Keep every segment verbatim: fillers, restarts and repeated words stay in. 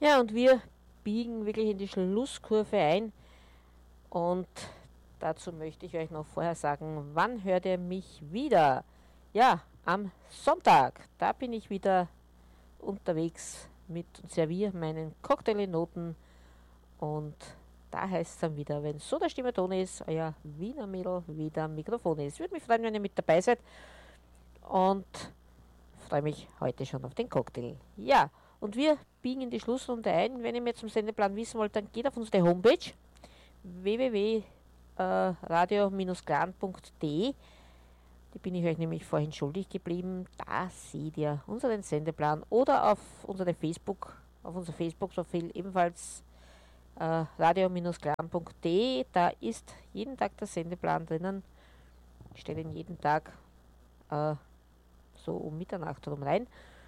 Ja, und wir biegen wirklich in die Schlusskurve ein und dazu möchte ich euch noch vorher sagen, wann hört ihr mich wieder? Ja, am Sonntag, da bin ich wieder unterwegs mit und serviere meinen Cocktailnoten und da heißt es dann wieder, wenn so der Stimme Ton ist, euer Wiener Mädel wieder am Mikrofon ist. Würde mich freuen, wenn ihr mit dabei seid und freue mich heute schon auf den Cocktail. Ja, und wir biegen in die Schlussrunde ein. Wenn ihr mehr zum Sendeplan wissen wollt, dann geht auf unsere Homepage w w w punkt radio clan punkt d e. Die bin ich euch nämlich vorhin schuldig geblieben. Da seht ihr unseren Sendeplan oder auf unsere Facebook, auf unser Facebook-Profil ebenfalls äh, radio clan punkt d e. Da ist jeden Tag der Sendeplan drinnen. Ich stelle ihn jeden Tag äh, so um Mitternacht herum rein.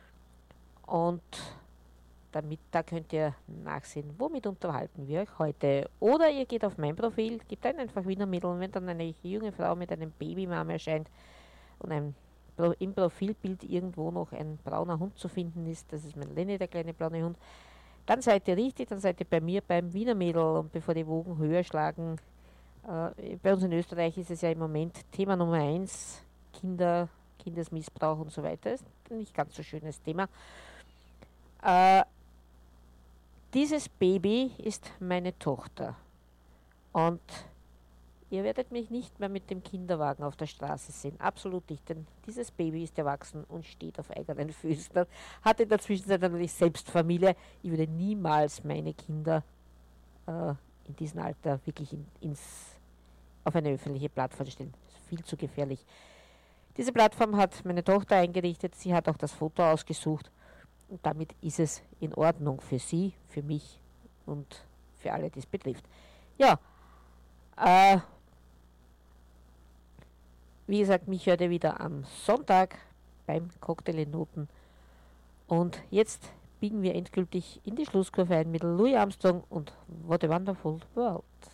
Und damit, da könnt ihr nachsehen, womit unterhalten wir euch heute. Oder ihr geht auf mein Profil, gebt ein einfach Wiener Mädel und wenn dann eine junge Frau mit einem Babymam erscheint und ein, im Profilbild irgendwo noch ein brauner Hund zu finden ist, das ist mein Lenny, der kleine braune Hund, dann seid ihr richtig, dann seid ihr bei mir beim Wiener Mädel. Und bevor die Wogen höher schlagen, äh, bei uns in Österreich ist es ja im Moment Thema Nummer eins, Kinder, Kindesmissbrauch und so weiter. Ist ein nicht ganz so schönes Thema. Äh, Dieses Baby ist meine Tochter und ihr werdet mich nicht mehr mit dem Kinderwagen auf der Straße sehen. Absolut nicht, denn dieses Baby ist erwachsen und steht auf eigenen Füßen. Hat in der Zwischenzeit natürlich selbst Familie. Ich würde niemals meine Kinder äh, in diesem Alter wirklich in, ins, auf eine öffentliche Plattform stellen. Das ist viel zu gefährlich. Diese Plattform hat meine Tochter eingerichtet. Sie hat auch das Foto ausgesucht. Und damit ist es in Ordnung für sie, für mich und für alle, die es betrifft. Ja, äh, wie gesagt, mich hört ihr wieder am Sonntag beim Cocktailnoten. Und jetzt biegen wir endgültig in die Schlusskurve ein mit Louis Armstrong und What a Wonderful World.